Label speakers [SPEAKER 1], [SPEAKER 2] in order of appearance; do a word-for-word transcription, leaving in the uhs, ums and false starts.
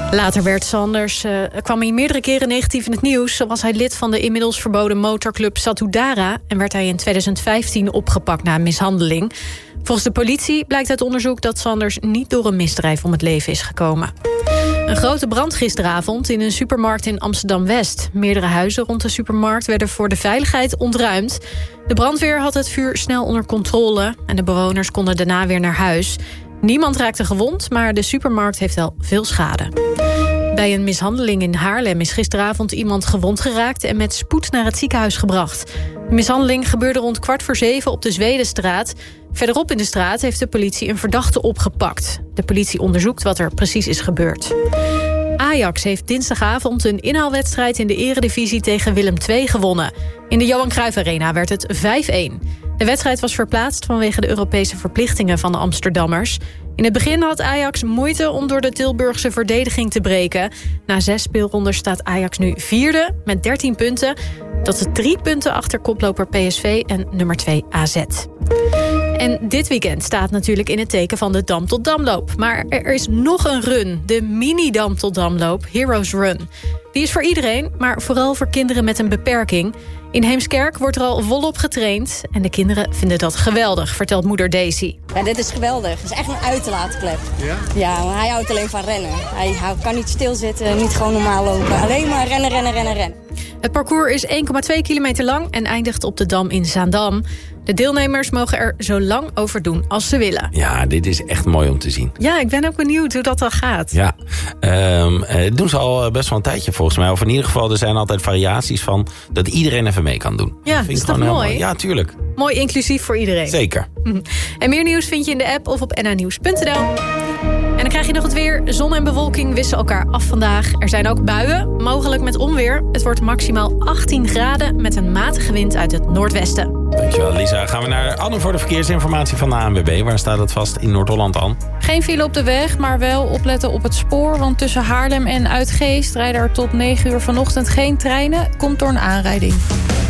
[SPEAKER 1] Later werd Sanders, uh, kwam hij meerdere keren negatief in het nieuws. Zo was hij lid van de inmiddels verboden motorclub Satudara... en werd hij in tweeduizend vijftien opgepakt na een mishandeling. Volgens de politie blijkt uit onderzoek dat Sanders niet door een misdrijf om het leven is gekomen. Een grote brand gisteravond in een supermarkt in Amsterdam-West. Meerdere huizen rond de supermarkt werden voor de veiligheid ontruimd. De brandweer had het vuur snel onder controle... en de bewoners konden daarna weer naar huis. Niemand raakte gewond, maar de supermarkt heeft wel veel schade. Bij een mishandeling in Haarlem is gisteravond iemand gewond geraakt... en met spoed naar het ziekenhuis gebracht. De mishandeling gebeurde rond kwart voor zeven op de Zwedenstraat. Verderop in de straat heeft de politie een verdachte opgepakt. De politie onderzoekt wat er precies is gebeurd. Ajax heeft dinsdagavond een inhaalwedstrijd in de eredivisie tegen Willem twee gewonnen. In de Johan Cruijff Arena werd het vijf-een. De wedstrijd was verplaatst vanwege de Europese verplichtingen van de Amsterdammers. In het begin had Ajax moeite om door de Tilburgse verdediging te breken. Na zes speelrondes staat Ajax nu vierde met dertien punten. Dat is drie punten achter koploper P S V en nummer twee A Z. En dit weekend staat natuurlijk in het teken van de Dam tot Damloop. Maar er is nog een run, de mini-Dam tot Damloop, Heroes Run. Die is voor iedereen, maar vooral voor kinderen met een beperking. In Heemskerk wordt er al volop getraind en de kinderen vinden dat geweldig, vertelt moeder Daisy.
[SPEAKER 2] Ja, dit is geweldig. Het is echt een uitlaatklep. Ja? Ja, maar hij houdt alleen van rennen. Hij, hij kan niet stilzitten, niet gewoon normaal lopen. Alleen maar rennen, rennen, rennen, rennen.
[SPEAKER 1] Het parcours is één komma twee kilometer lang en eindigt op de Dam in Zaandam. De deelnemers mogen er zo lang over doen als ze willen.
[SPEAKER 3] Ja, dit is echt mooi om te zien.
[SPEAKER 1] Ja, ik ben ook benieuwd hoe dat dan gaat.
[SPEAKER 3] Ja, um, dat doen ze al best wel een tijdje volgens mij. Of in ieder geval, er zijn altijd variaties van dat iedereen even mee kan doen.
[SPEAKER 1] Ja, dat is toch mooi? mooi?
[SPEAKER 3] Ja, tuurlijk.
[SPEAKER 1] Mooi inclusief voor iedereen.
[SPEAKER 3] Zeker.
[SPEAKER 1] En meer nieuws vind je in de app of op n a nieuws punt n l. En dan krijg je nog het weer. Zon en bewolking wisselen elkaar af vandaag. Er zijn ook buien, mogelijk met onweer. Het wordt maximaal achttien graden met een matige wind uit het noordwesten.
[SPEAKER 3] Dankjewel, Lisa. Gaan we naar Anne voor de verkeersinformatie van de A N W B. Waar staat het vast in Noord-Holland aan?
[SPEAKER 4] Geen file op de weg, maar wel opletten op het spoor. Want tussen Haarlem en Uitgeest rijden er tot negen uur vanochtend geen treinen. Komt door een aanrijding.